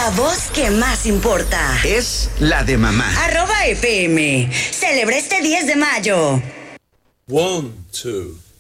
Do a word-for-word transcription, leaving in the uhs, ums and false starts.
La voz que más importa es la de mamá. Arroba F M. Celebra este diez de mayo. One, two.